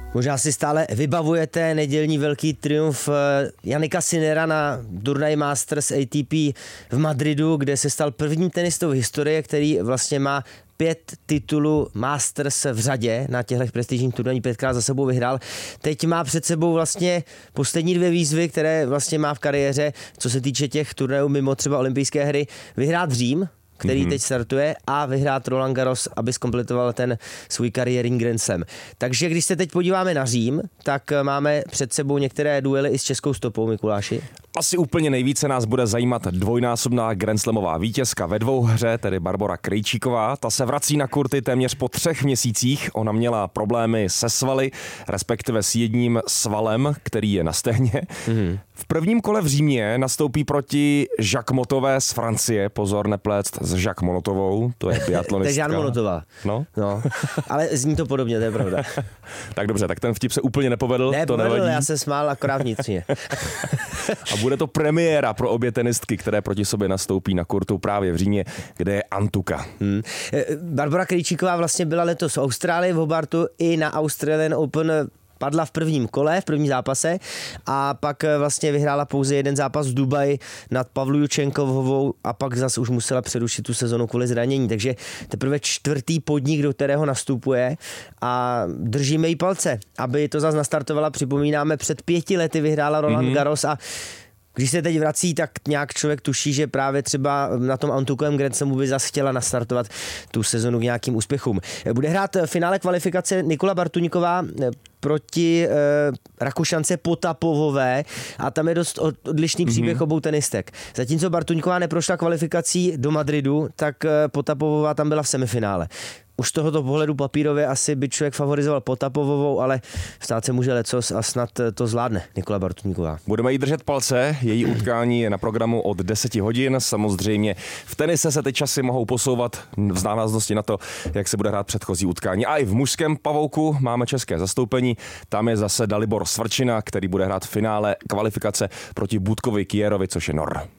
Možná si stále vybavujete nedělní velký triumf Jannika Sinnera na turnaji Masters ATP v Madridu, kde se stal prvním tenistou v historii, který vlastně má 5 titulů Masters v řadě na těchto prestižních turnajích, 5krát za sebou vyhrál. Teď má před sebou vlastně poslední 2 výzvy, které vlastně má v kariéře, co se týče těch turnajů mimo třeba olympijské hry. Vyhrát Řím, který teď startuje, a vyhrát Roland Garros, aby zkompletoval ten svůj kariérní Grand Slam. Takže když se teď podíváme na Řím, tak máme před sebou některé duely i s českou stopou, Mikuláši. Asi úplně nejvíce nás bude zajímat dvojnásobná grandslamová vítězka ve dvouhře, tedy Barbora Krejčíková. Ta se vrací na kurty téměř po 3 měsících. Ona měla problémy se svaly, respektive s jedním svalem, který je na stehně. V prvním kole v Římě nastoupí proti Jacques Mottové z Francie. Pozor, nepléct s Jacques Monotovou, to je biatlonistka. To je Žán Monotová. No, ale zní to podobně, to je pravda. Tak dobře, tak ten vtip se úplně nepovedl. Nepovedl, to nevadí. já se smál akorát vnitřně. A bude to premiéra pro obě tenistky, které proti sobě nastoupí na kurtu právě v Římě, kde je Antuka. Barbora Krejčíková vlastně byla letos v Austrálii v Hobartu i na Australian Open. Padla v prvním kole, v prvním zápase, a pak vlastně vyhrála pouze jeden zápas v Dubaji nad Pavlujučenkovou a pak zase už musela přerušit tu sezonu kvůli zranění. Takže teprve 4. podnik, do kterého nastupuje, a držíme jí palce, aby to zase nastartovala. Připomínáme, před 5 lety vyhrála Roland Garros, a když se teď vrací, tak nějak člověk tuší, že právě třeba na tom Antukovém Grand Slamu by zase chtěla nastartovat tu sezonu k nějakým úspěchům. Bude hrát v finále kvalifikace Nikola Bartuňková proti Rakušance Potapovové, a tam je dost odlišný příběh obou tenistek. Zatímco Bartuňková neprošla kvalifikací do Madridu, tak Potapovová tam byla v semifinále. Už z tohoto pohledu papírově asi by člověk favorizoval Potapovovou, ale stát se může lecos a snad to zvládne Nikola Bartuňková. Budeme jí držet palce, její utkání je na programu od 10 hodin. Samozřejmě v tenise se ty časy mohou posouvat v návaznosti na to, jak se bude hrát předchozí utkání. A i v mužském pavouku máme české zastoupení. Tam je zase Dalibor Svrčina, který bude hrát v finále kvalifikace proti Budkovi Kierovi, což je Nor.